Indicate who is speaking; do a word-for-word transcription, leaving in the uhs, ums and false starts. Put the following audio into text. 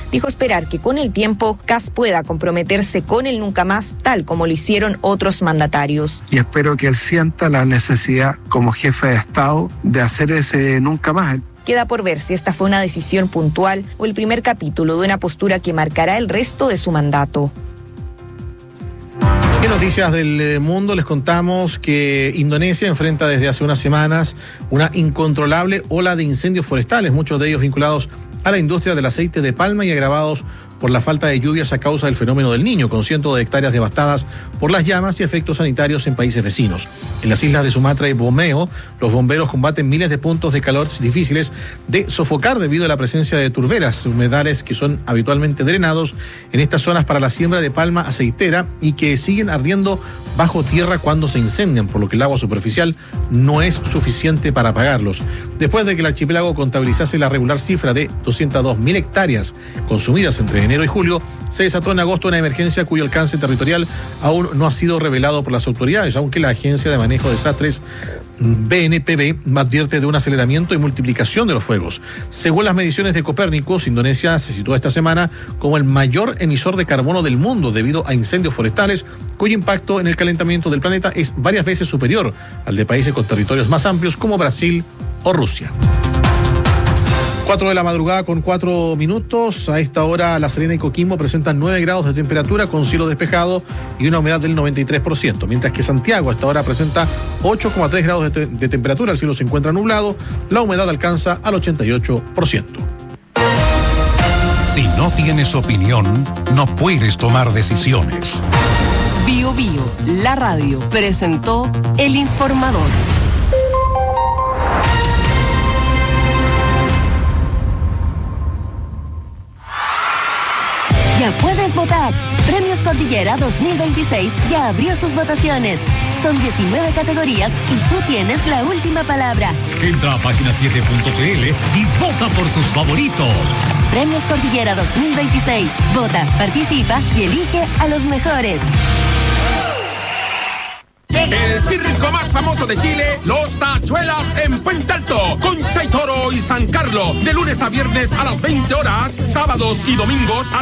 Speaker 1: Dijo esperar que con el tiempo Kast pueda comprometerse con el nunca más, tal como lo hicieron otros mandatarios.
Speaker 2: Y espero que él sienta la necesidad como jefe de Estado de hacer ese nunca más.
Speaker 1: Queda por ver si esta fue una decisión puntual o el primer capítulo de una postura que marcará el resto de su mandato.
Speaker 3: En noticias del mundo les contamos que Indonesia enfrenta desde hace unas semanas una incontrolable ola de incendios forestales, muchos de ellos vinculados a la industria del aceite de palma y agravados por la falta de lluvias a causa del fenómeno del Niño, con cientos de hectáreas devastadas por las llamas y efectos sanitarios en países vecinos. En las islas de Sumatra y Borneo, los bomberos combaten miles de puntos de calor difíciles de sofocar debido a la presencia de turberas, humedales que son habitualmente drenados en estas zonas para la siembra de palma aceitera y que siguen ardiendo bajo tierra cuando se incendian, por lo que el agua superficial no es suficiente para apagarlos. Después de que el archipiélago contabilizase la regular cifra de doscientas dos mil hectáreas consumidas entre enero y julio, se desató en agosto una emergencia cuyo alcance territorial aún no ha sido revelado por las autoridades, aunque la Agencia de Manejo de Desastres B N P B advierte de un aceleramiento y multiplicación de los fuegos. Según las mediciones de Copérnicus, Indonesia se sitúa esta semana como el mayor emisor de carbono del mundo debido a incendios forestales, cuyo impacto en el calentamiento del planeta es varias veces superior al de países con territorios más amplios como Brasil o Rusia. cuatro de la madrugada con cuatro minutos. A esta hora La Serena y Coquimbo presentan nueve grados de temperatura con cielo despejado y una humedad del noventa y tres por ciento. Mientras que Santiago a esta hora presenta ocho coma tres grados de, te- de temperatura. El cielo se encuentra nublado. La humedad alcanza al ochenta y ocho por ciento.
Speaker 4: Si no tienes opinión, no puedes tomar decisiones.
Speaker 5: Bio Bio, la radio, presentó El Informador.
Speaker 6: Ya puedes votar. Premios Cordillera dos mil veintiséis ya abrió sus votaciones. Son diecinueve categorías y tú tienes la última palabra.
Speaker 7: Entra a página siete punto c l y vota por tus favoritos.
Speaker 6: Premios Cordillera dos mil veintiséis. Vota, participa y elige a los mejores.
Speaker 8: El circo más famoso de Chile, Los Tachuelas en Puente Alto, Concha y Toro y San Carlos, de lunes a viernes a las veinte horas, sábados y domingos a